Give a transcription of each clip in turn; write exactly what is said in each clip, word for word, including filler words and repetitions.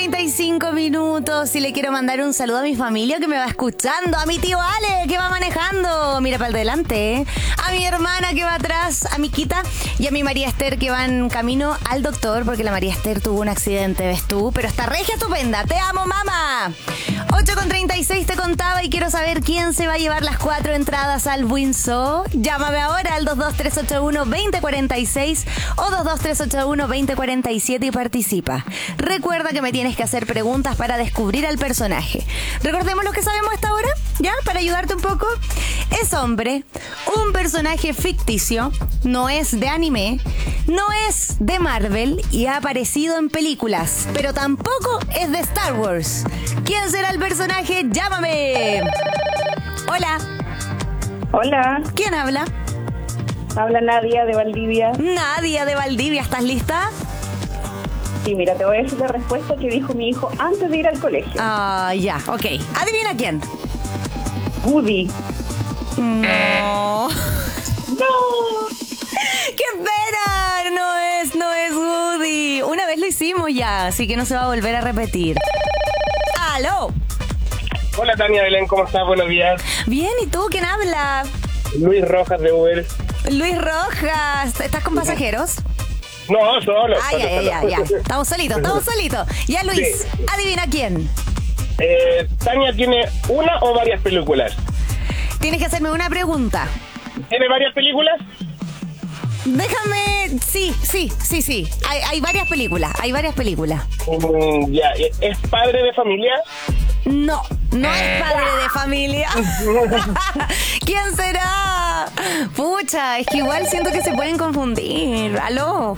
treinta y cinco minutos y le quiero mandar un saludo a mi familia que me va escuchando, a mi tío Ale que va manejando, mira para adelante, ¿eh? A mi hermana que va atrás, a mi Quita y a mi María Esther que van camino al doctor porque la María Esther tuvo un accidente, ¿ves tú? Pero está regia estupenda, te amo mamá. ocho con treinta y seis te contaba y quiero saber quién se va a llevar las cuatro entradas al Windsor. Llámame ahora al dos dos tres ocho uno, dos cero cuatro seis o dos dos tres ocho uno, dos cero cuatro siete y participa. Recuerda que me tienes que hacer preguntas para descubrir al personaje. Recordemos lo que sabemos hasta ahora, ¿ya? Para ayudarte un poco. Es hombre, un personaje ficticio, no es de anime, no es de Marvel y ha aparecido en películas, pero tampoco es de Star Wars. ¿Quién será el personaje? ¡Llámame! Hola. Hola. ¿Quién habla? Habla Nadia de Valdivia. Nadia de Valdivia, ¿estás lista? Sí, mira, te voy a decir la respuesta que dijo mi hijo antes de ir al colegio. Ah, ya, ok. ¿Adivina quién? Woody. No. ¡No! ¡Qué pena! No es, no es Woody. Una vez lo hicimos ya, así que no se va a volver a repetir. ¡Aló! Hola Tania Belén, ¿cómo estás? Buenos días. Bien, ¿y tú? ¿Quién habla? Luis Rojas de Uber. Luis Rojas. ¿Estás con pasajeros? No, solo. Ay, solo, ay, ay, solo. ya. Estamos solitos, estamos solitos. Ya, Luis, Sí. adivina quién. Eh, Tania tiene una o varias películas. Tienes que hacerme una pregunta. ¿Tiene varias películas? Déjame... Sí, sí, sí, sí. Hay, hay varias películas, hay varias películas. Mm, ya, ¿es padre de familia? No, no es padre de familia. ¿Quién será? Pucha, es que igual siento que se pueden confundir. ¿Aló?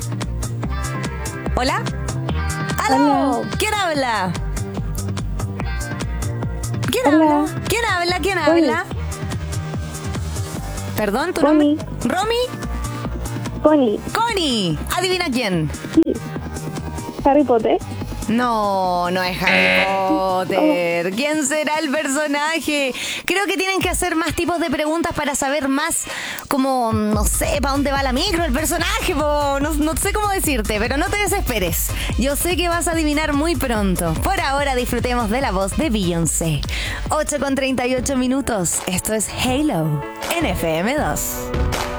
¿Hola? ¿Aló? Hola. ¿Quién habla? ¿Quién Hola. habla? ¿Quién habla? ¿Quién Romy. habla? ¿Perdón, tu Romy. nombre? ¿Romy? Connie. Connie. ¿Adivina quién? Harry Potter. No, no es Harry Potter. ¿Quién será el personaje? Creo que tienen que hacer más tipos de preguntas para saber más, como, no sé, para dónde va la micro, el personaje, po. No, no sé cómo decirte, pero no te desesperes. Yo sé que vas a adivinar muy pronto. Por ahora disfrutemos de la voz de Beyoncé. ocho con treinta y ocho minutos. Esto es Halo en F M dos.